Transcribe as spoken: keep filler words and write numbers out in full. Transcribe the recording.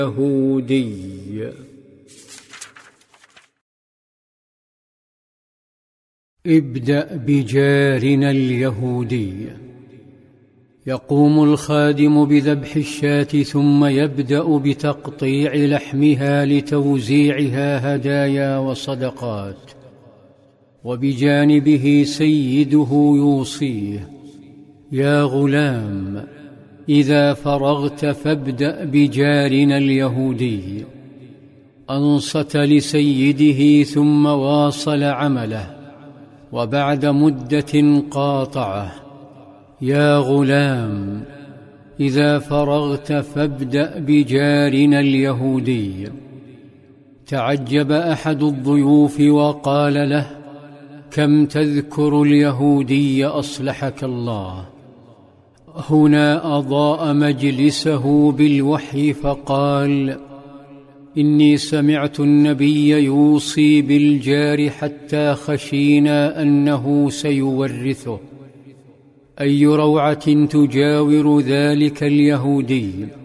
اليهودي. ابدأ بجارنا اليهودي. يقوم الخادم بذبح الشاة ثم يبدأ بتقطيع لحمها لتوزيعها هدايا وصدقات، وبجانبه سيده يوصيه: يا غلام، إذا فرغت فابدأ بجارنا اليهودي. أنصت لسيده ثم واصل عمله، وبعد مدة قاطعه: يا غلام، إذا فرغت فابدأ بجارنا اليهودي. تعجب أحد الضيوف وقال له: كم تذكر اليهودي أصلحك الله؟ هنا أضاء مجلسه بالوحي فقال: إني سمعت النبي يوصي بالجار حتى خشينا أنه سيورثه. أي روعة تجاور ذلك اليهودي